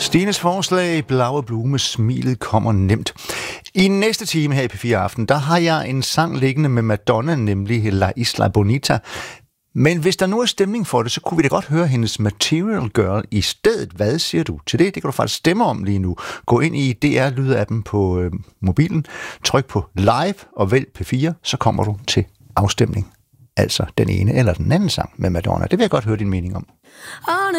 Stines forslag, Blaue Blume, smilet kommer nemt. I næste time her i P4 Aften, der har jeg en sang liggende med Madonna, nemlig La Isla Bonita. Men hvis der nu er stemning for det, så kunne vi da godt høre hendes Material Girl i stedet. Hvad siger du til det? Det kan du faktisk stemme om lige nu. Gå ind i DR-lydappen på mobilen, tryk på live og vælg P4, så kommer du til afstemning. Altså den ene eller den anden sang med Madonna. Det vil jeg godt høre din mening om. On